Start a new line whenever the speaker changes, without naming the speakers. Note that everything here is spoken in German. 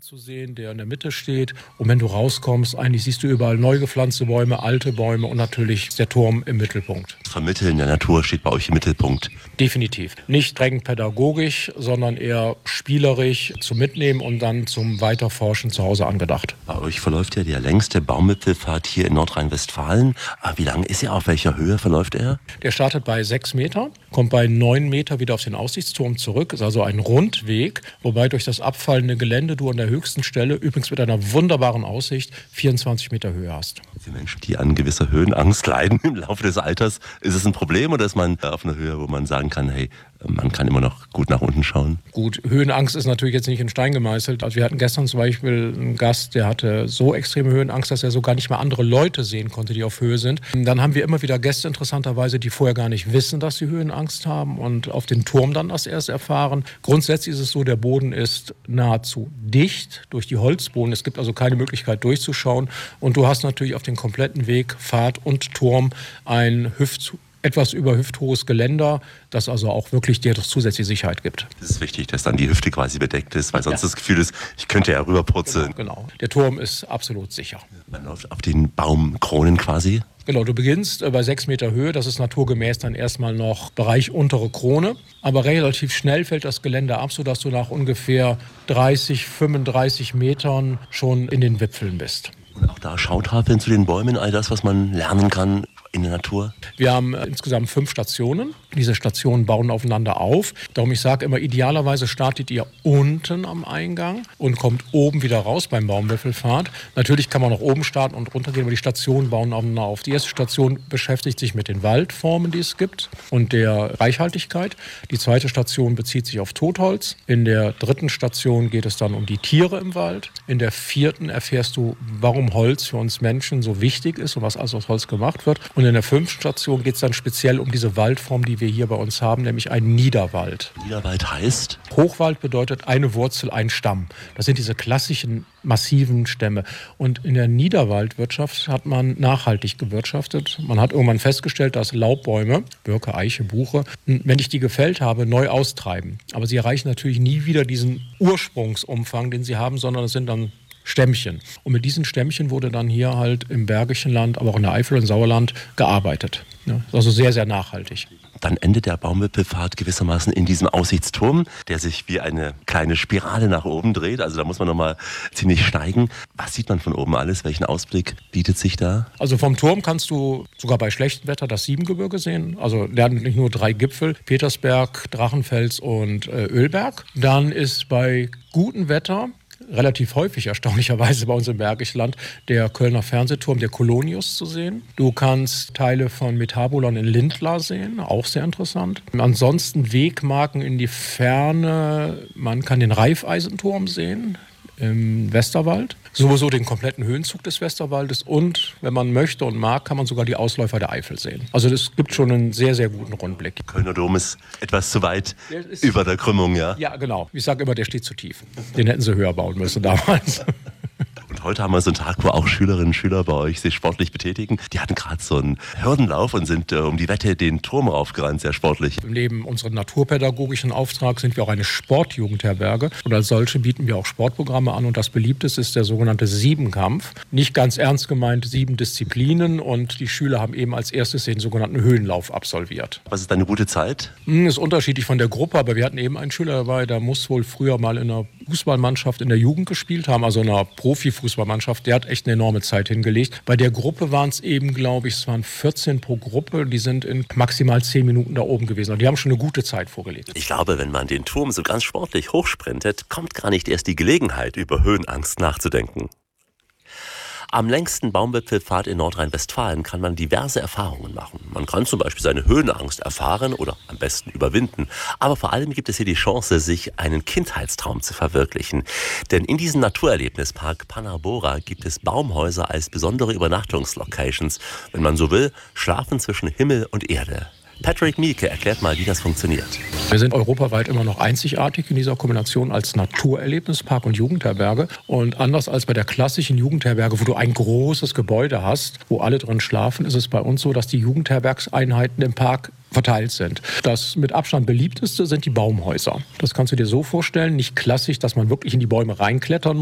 zu sehen, der in der Mitte steht. Und wenn du rauskommst, eigentlich siehst du überall neu gepflanzte Bäume, alte Bäume und natürlich der Turm im Mittelpunkt.
Vermitteln der Natur steht bei euch im Mittelpunkt.
Definitiv. Nicht streng pädagogisch, sondern eher spielerisch zum Mitnehmen und dann zum Weiterforschen zu Hause angedacht.
Bei euch verläuft ja der längste Baumwipfelpfad hier in Nordrhein-Westfalen. Wie lang ist er? Auf welcher Höhe verläuft er?
Der startet bei 6 Meter, kommt bei 9 Meter wieder auf den Aussichtsturm zurück. Ist also ein Rundweg, wobei durch das abfallende Gelände du an der höchsten Stelle, übrigens mit einer wunderbaren Aussicht, 24 Meter Höhe hast.
Für Menschen, die an gewisser Höhenangst leiden im Laufe des Alters, ist es ein Problem oder ist man auf einer Höhe, wo man sagen kann, hey, man kann immer noch gut nach unten schauen?
Gut, Höhenangst ist natürlich jetzt nicht in Stein gemeißelt. Also wir hatten gestern zum Beispiel einen Gast, der hatte so extreme Höhenangst, dass er sogar nicht mehr andere Leute sehen konnte, die auf Höhe sind. Dann haben wir immer wieder Gäste interessanterweise, die vorher gar nicht wissen, dass sie Höhenangst haben und auf den Turm dann das erst erfahren. Grundsätzlich ist es so, der Boden ist nahezu dicht durch die Holzboden. Es gibt also keine Möglichkeit durchzuschauen. Und du hast natürlich auf dem kompletten Weg, Pfad und Turm, ein etwas über hüfthohes Geländer, das also auch wirklich dir zusätzliche Sicherheit gibt.
Es ist wichtig, dass dann die Hüfte quasi bedeckt ist, weil sonst das Gefühl ist, ich könnte ja rüberpurzeln.
Genau. Der Turm ist absolut sicher.
Man läuft auf den Baumkronen quasi.
Genau, du beginnst bei 6 Meter Höhe, das ist naturgemäß dann erstmal noch Bereich untere Krone, aber relativ schnell fällt das Gelände ab, sodass du nach ungefähr 30, 35 Metern schon in den Wipfeln bist.
Und auch da Schautafeln zu den Bäumen, all das, was man lernen kann in der Natur?
Wir haben insgesamt 5 Stationen. Diese Stationen bauen aufeinander auf. Darum, ich sage immer, idealerweise startet ihr unten am Eingang und kommt oben wieder raus beim Baumwipfelpfad. Natürlich kann man auch oben starten und runtergehen, aber die Stationen bauen aufeinander auf. Die erste Station beschäftigt sich mit den Waldformen, die es gibt und der Reichhaltigkeit. Die zweite Station bezieht sich auf Totholz. In der dritten Station geht es dann um die Tiere im Wald. In der vierten erfährst du, warum Holz für uns Menschen so wichtig ist und was also aus Holz gemacht wird. Und in der 5. Station geht es dann speziell um diese Waldform, die wir hier bei uns haben, nämlich einen Niederwald.
Niederwald heißt?
Hochwald bedeutet eine Wurzel, ein Stamm. Das sind diese klassischen massiven Stämme. Und in der Niederwaldwirtschaft hat man nachhaltig gewirtschaftet. Man hat irgendwann festgestellt, dass Laubbäume, Birke, Eiche, Buche, wenn ich die gefällt habe, neu austreiben. Aber sie erreichen natürlich nie wieder diesen Ursprungsumfang, den sie haben, sondern es sind dann Stämmchen. Und mit diesen Stämmchen wurde dann hier halt im Bergischen Land, aber auch in der Eifel und Sauerland gearbeitet. Ja, also sehr, sehr nachhaltig.
Dann endet der Baumwipfelpfad gewissermaßen in diesem Aussichtsturm, der sich wie eine kleine Spirale nach oben dreht. Also da muss man nochmal ziemlich steigen. Was sieht man von oben alles? Welchen Ausblick bietet sich da?
Also vom Turm kannst du sogar bei schlechtem Wetter das Siebengebirge sehen. Also lernen nicht nur 3 Gipfel, Petersberg, Drachenfels und Ölberg. Dann ist bei gutem Wetter relativ häufig erstaunlicherweise bei uns im Bergischen Land der Kölner Fernsehturm, der Kolonius, zu sehen. Du kannst Teile von Metabolon in Lindlar sehen, auch sehr interessant. Ansonsten Wegmarken in die Ferne, man kann den Raiffeisenturm sehen im Westerwald. Sowieso den kompletten Höhenzug des Westerwaldes und, wenn man möchte und mag, kann man sogar die Ausläufer der Eifel sehen. Also es gibt schon einen sehr, sehr guten Rundblick.
Der Kölner Dom ist etwas zu weit über der Krümmung, ja?
Ja, genau. Ich sage immer, der steht zu tief. Den hätten sie höher bauen müssen damals.
Und heute haben wir so einen Tag, wo auch Schülerinnen und Schüler bei euch sich sportlich betätigen. Die hatten gerade so einen Hürdenlauf und sind um die Wette den Turm raufgerannt, sehr sportlich.
Neben unserem naturpädagogischen Auftrag sind wir auch eine Sportjugendherberge. Und als solche bieten wir auch Sportprogramme an. Und das beliebteste ist der sogenannte Siebenkampf. Nicht ganz ernst gemeint 7 Disziplinen. Und die Schüler haben eben als erstes den sogenannten Höhenlauf absolviert.
Was ist eine gute Zeit?
Ist unterschiedlich von der Gruppe, aber wir hatten eben einen Schüler dabei, der muss wohl früher mal in einer Fußballmannschaft in der Jugend gespielt haben, also in einer Profifußballmannschaft. Der hat echt eine enorme Zeit hingelegt. Bei der Gruppe waren es eben, glaube ich, es waren 14 pro Gruppe. Die sind in maximal 10 Minuten da oben gewesen. Und die haben schon eine gute Zeit vorgelegt.
Ich glaube, wenn man den Turm so ganz sportlich hochsprintet, kommt gar nicht erst die Gelegenheit, über Höhenangst nachzudenken. Am längsten Baumwipfelpfad in Nordrhein-Westfalen kann man diverse Erfahrungen machen. Man kann zum Beispiel seine Höhenangst erfahren oder am besten überwinden. Aber vor allem gibt es hier die Chance, sich einen Kindheitstraum zu verwirklichen. Denn in diesem Naturerlebnispark Panna-Bora gibt es Baumhäuser als besondere Übernachtungslocations. Wenn man so will, schlafen zwischen Himmel und Erde. Patrick Mielke erklärt mal, wie das funktioniert.
Wir sind europaweit immer noch einzigartig in dieser Kombination als Naturerlebnispark und Jugendherberge. Und anders als bei der klassischen Jugendherberge, wo du ein großes Gebäude hast, wo alle drin schlafen, ist es bei uns so, dass die Jugendherbergseinheiten im Park verteilt sind. Das mit Abstand beliebteste sind die Baumhäuser. Das kannst du dir so vorstellen, nicht klassisch, dass man wirklich in die Bäume reinklettern